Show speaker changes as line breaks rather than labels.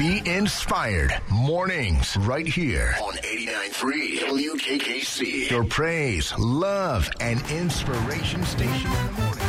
Be inspired. Mornings right here on 89.3 WKKC. Your praise, love, and inspiration station in the morning.